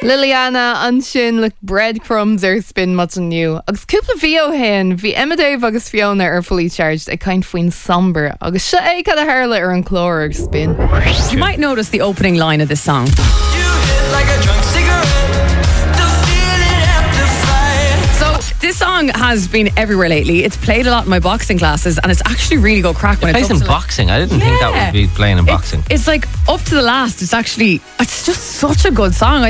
Liliana an sin le breadcrumbs ar spin mat an nniu. Agus cúpla bhío hen, bhí Emma Dave agus Fiona ar fully charged ag kind faoin sombre. Agus se é cad a hairla ar an chlór ar spin. You might notice the opening line of this song. This song has been everywhere lately. It's played a lot in my boxing classes, and it's actually really good crack when it plays in boxing. I didn't think that would be playing in boxing. It's like up to the last. It's just such a good song.